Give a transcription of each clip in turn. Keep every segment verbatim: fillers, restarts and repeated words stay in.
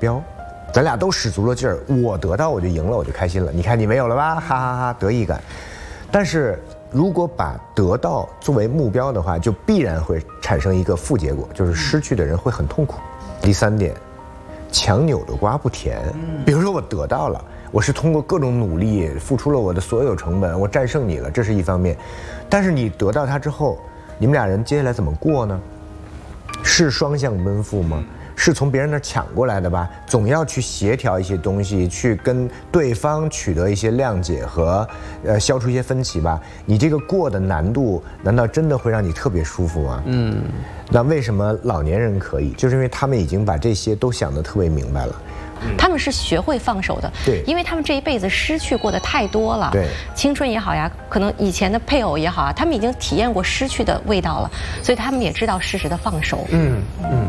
标，咱俩都使足了劲儿，我得到我就赢了，我就开心了。你看你没有了吧，哈哈哈，得意感。但是如果把得到作为目标的话，就必然会产生一个副结果，就是失去的人会很痛苦。第三点，强扭的瓜不甜。比如说我得到了，我是通过各种努力，付出了我的所有成本，我战胜你了，这是一方面。但是你得到它之后，你们俩人接下来怎么过呢？是双向奔赴吗？是从别人那儿抢过来的吧？总要去协调一些东西，去跟对方取得一些谅解和，呃，消除一些分歧吧。你这个过的难度，难道真的会让你特别舒服吗？嗯。那为什么老年人可以？就是因为他们已经把这些都想得特别明白了。 他们是学会放手的， 对， 因为他们这一辈子失去过的太多了， 对， 青春也好呀，可能以前的配偶也好啊，他们已经体验过失去的味道了，所以他们也知道适时的放手。 嗯嗯。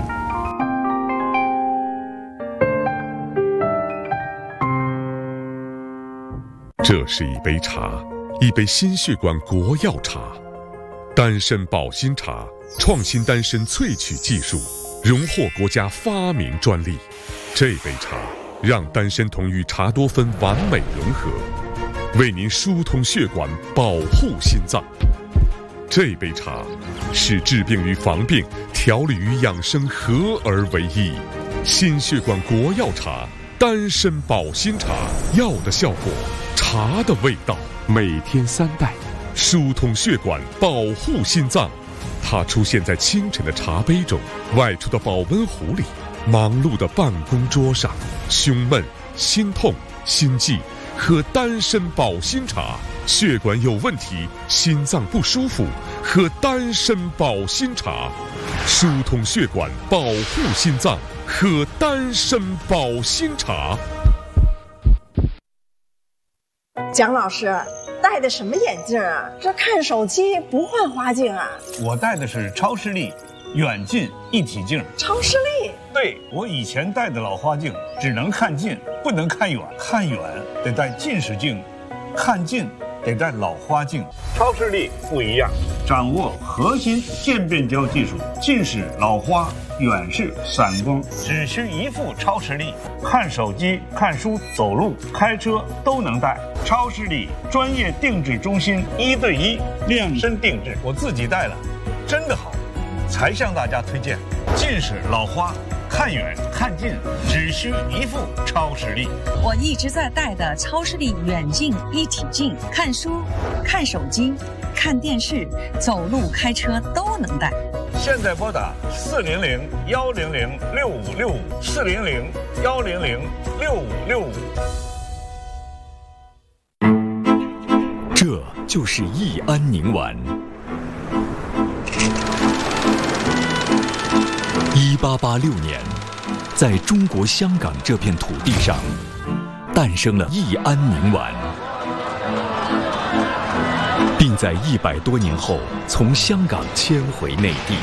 这是一杯茶，一杯心血管国药茶，丹参保心茶，创新丹参萃取技术，荣获国家发明专利。这杯茶让丹参酮与茶多酚完美融合，为您疏通血管，保护心脏。这杯茶是治病与防病、调理与养生合而为一。心血管国药茶，丹参保心茶，药的效果，茶的味道，每天三袋，疏通血管，保护心脏。它出现在清晨的茶杯中，外出的保温壶里，忙碌的办公桌上。胸闷、心痛、心悸，喝丹参保心茶；血管有问题、心脏不舒服，喝丹参保心茶。疏通血管，保护心脏，喝丹参保心茶。 蒋老师戴的什么眼镜啊？这看手机不换花镜啊？ 我戴的是超视力远近一体镜。 超视力？ 对，我以前戴的老花镜只能看近，不能看远，看远得戴近视镜，看近得戴老花镜。超视力不一样，掌握核心渐变焦技术，近视、老花、远视、散光，只需一副超视力，看手机、看书、走路、开车都能戴。超视力专业定制中心，一对一量身定制，我自己戴了，真的好，才向大家推荐。近视、老花，看远看近只需一副超视力。 我一直在戴的超视力远近一体镜，看书、看手机、看电视、走路、开车都能戴。 现在拨打四零零幺零零六五六五，四零零幺零零六五六五。 这就是益安宁丸。一八八六年，在中国香港这片土地上，诞生了益安宁丸，并在一百多年后从香港迁回内地。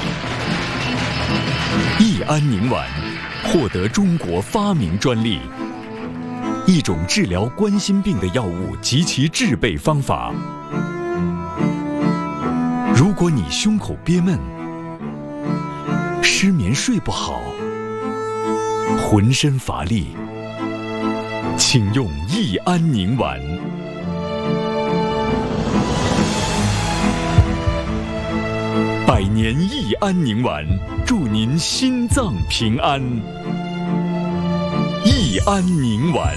益安宁丸获得中国发明专利，一种治疗冠心病的药物及其制备方法。如果你胸口憋闷、失眠睡不好、浑身乏力，请用益安宁丸。百年益安宁丸，祝您心脏平安。益安宁丸。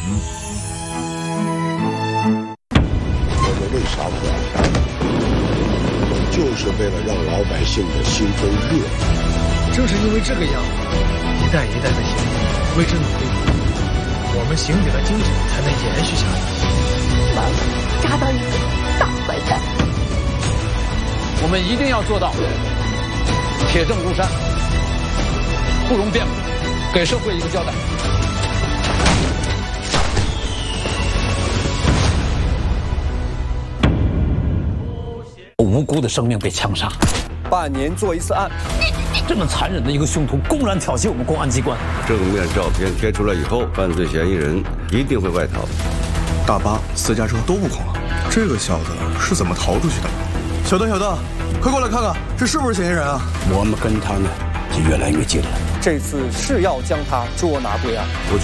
我们为啥不安？就是为了让老百姓的心中热。 正是因为这个样子，一代一代的行警为之努力，我们刑警的精神才能延续下去。 妈妈抓到一个大坏蛋， 我们一定要做到铁证如山，不容辩驳，给社会一个交代。无辜的生命被枪杀， 半年做一次案， 这么残忍的一个凶徒公然挑衅我们公安机关。 正面照片贴出来以后，犯罪嫌疑人一定会外逃。 大巴、私家车都不空了，这个小子是怎么逃出去的？小邓，小邓，快过来看看，这是不是嫌疑人啊？ 我们跟他呢就越来越近了，这次是要将他捉拿归案。